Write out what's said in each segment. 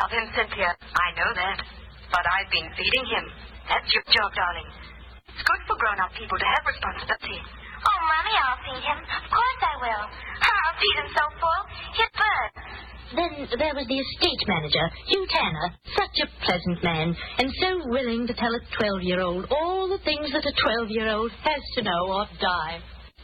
love him, Cynthia. I know that. But I've been feeding him. That's your job, darling. It's good for grown-up people to have responsibility. Oh, Mommy, I'll feed him. Of course I will. I'll feed him so full, he'll burn. Then there was the estate manager, Hugh Tanner, such a pleasant man, and so willing to tell a 12-year-old all the things that a 12-year-old has to know or die.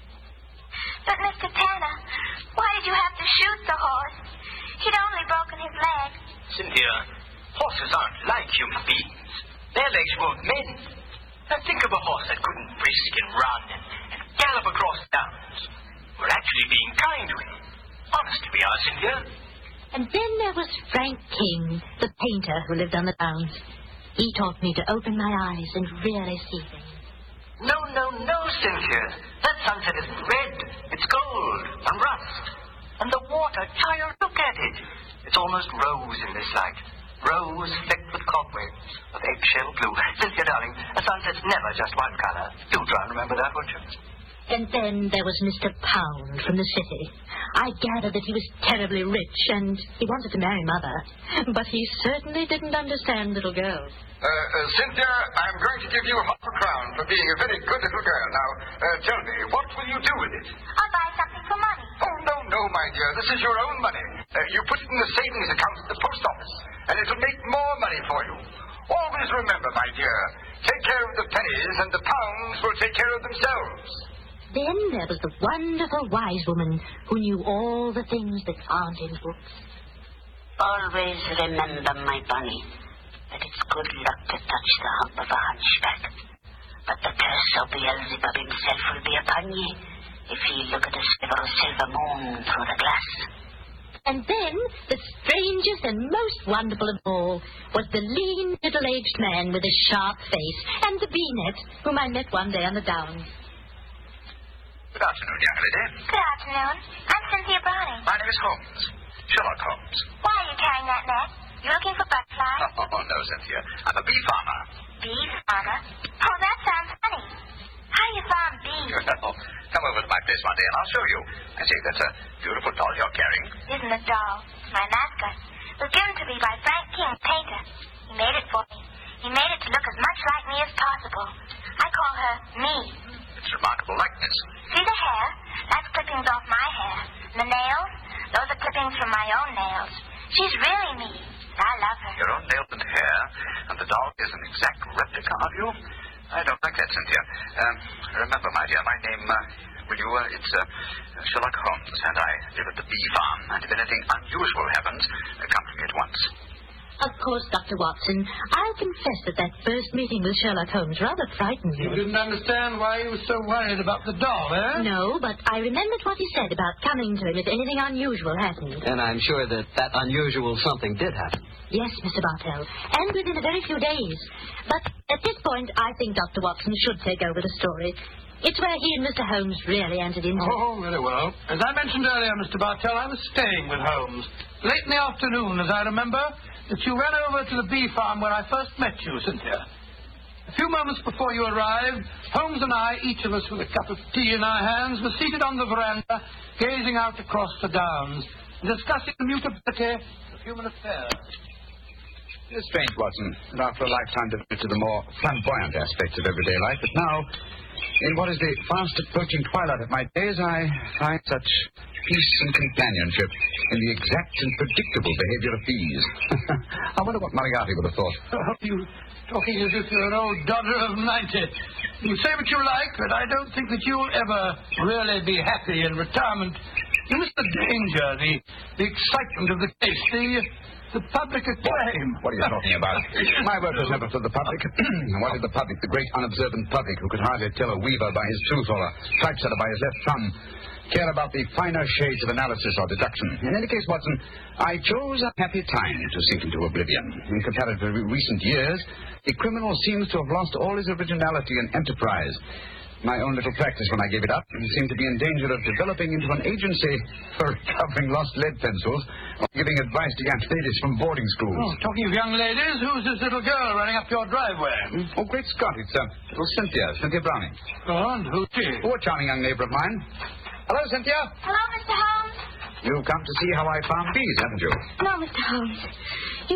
But, Mr. Tanner, why did you have to shoot the horse? He'd only broken his leg. Cynthia, horses aren't like human beings. Their legs won't mend. Now think of a horse that couldn't brisk and run and gallop across downs. We're actually being kind to him. Honest we are, Cynthia. And then there was Frank King, the painter who lived on the downs. He taught me to open my eyes and really see things. No, Cynthia. That sunset isn't red. It's gold and rust. And the water, child, look at it. It's almost rose in this light. Rose flecked with cobwebs of eggshell blue. Cynthia, darling, a sunset's never just one color. Do try and remember that, won't you? And then there was Mr. Pound from the city. I gathered that he was terribly rich and he wanted to marry Mother. But he certainly didn't understand little girls. Cynthia, I'm going to give you half a crown for being a very good little girl. Now, tell me, what will you do with it? I'll buy something for Mommy. Oh, no, my dear. This is your own money. You put it in the savings account at the post office, and it'll make more money for you. Always remember, my dear, take care of the pennies, and the pounds will take care of themselves. Then there was the wonderful wise woman who knew all the things that aren't in books. Always remember, my bunny, that it's good luck to touch the hump of a hunchback. But the curse of Beelzebub himself will be upon ye if ye look at a sliver of silver moon through the glass. And then, the strangest and most wonderful of all was the lean, middle-aged man with a sharp face and the bee-net whom I met one day on the downs. Good afternoon, young lady. Good afternoon. I'm Cynthia Browning. My name is Holmes. Sherlock Holmes. Why are you carrying that net? You looking for butterflies? Oh, no, Cynthia. I'm a bee farmer. Bee farmer? Oh, that sounds funny. How do you farm bees? Well, come over to my place one day and I'll show you. I say, that's a beautiful doll you're carrying. Isn't a doll. It's my mascot. It was given to me by Frank King, painter. He made it for me. He made it to look as much like me as possible. I call her me. It's remarkable likeness. See the hair? That's clippings off my hair. And the nails? Those are clippings from my own nails. She's really me. I love her. Your own nails and hair, and the doll is an exact replica of you? I don't like that, Cynthia. Remember, my dear, my name, it's Sherlock Holmes, and I live at the bee farm, and if anything unusual happens, come to me at once. Of course, Dr. Watson, I'll confess that first meeting with Sherlock Holmes rather frightened me. You didn't understand why he was so worried about the doll, eh? No, but I remembered what he said about coming to him if anything unusual happened. And I'm sure that unusual something did happen. Yes, Mr. Bartell, and within a very few days. But at this point, I think Dr. Watson should take over the story. It's where he and Mr. Holmes really entered into it. Oh, very well. As I mentioned earlier, Mr. Bartell, I was staying with Holmes. Late in the afternoon, as I remember, that you ran over to the bee farm where I first met you, Cynthia. A few moments before you arrived, Holmes and I, each of us with a cup of tea in our hands, were seated on the veranda, gazing out across the downs, and discussing the mutability of human affairs. It is strange, Watson, that after a lifetime devoted to the more flamboyant aspects of everyday life, that now, in what is the fast approaching twilight of my days, I find such peace and companionship in the exact and predictable behavior of bees. I wonder what Moriarty would have thought. Oh, you talking as if you're an old dodder of 90. You say what you like, but I don't think that you'll ever really be happy in retirement. You miss the danger, the excitement of the case, the public acclaim. What are you talking about? My work was never for the public. What is the public? The great unobservant public who could hardly tell a weaver by his tooth or a typesetter by his left thumb care about the finer shades of analysis or deduction. In any case, Watson, I chose a happy time to sink into oblivion. In comparatively recent years, the criminal seems to have lost all his originality and enterprise. My own little practice when I gave it up seemed to be in danger of developing into an agency for recovering lost lead pencils or giving advice to young ladies from boarding schools. Oh, talking of young ladies, who's this little girl running up your driveway? Oh, great Scott, it's little Cynthia Browning. Oh, and who's she? Oh, a charming young neighbor of mine. Hello, Cynthia. Hello, Mr. Holmes. You've come to see how I farm bees, haven't you? No, Mr. Holmes.